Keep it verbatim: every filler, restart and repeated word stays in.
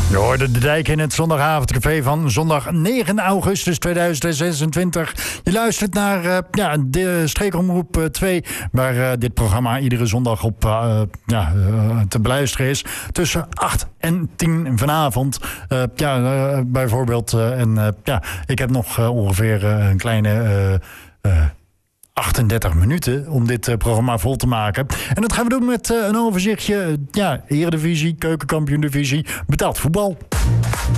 Je hoorde de Dijk in het zondagavondcafé van zondag negen augustus tweeduizend zesentwintig. Je luistert naar uh, ja, de Streekomroep uh, twee, waar uh, dit programma iedere zondag op uh, ja, uh, te beluisteren is. Tussen acht en tien vanavond. Uh, ja, uh, bijvoorbeeld. Uh, en uh, ja, ik heb nog uh, ongeveer uh, een kleine... Uh, uh, achtendertig minuten om dit uh, programma vol te maken. En dat gaan we doen met uh, een overzichtje. Uh, ja, Eredivisie, Keukenkampioen-divisie, betaald voetbal.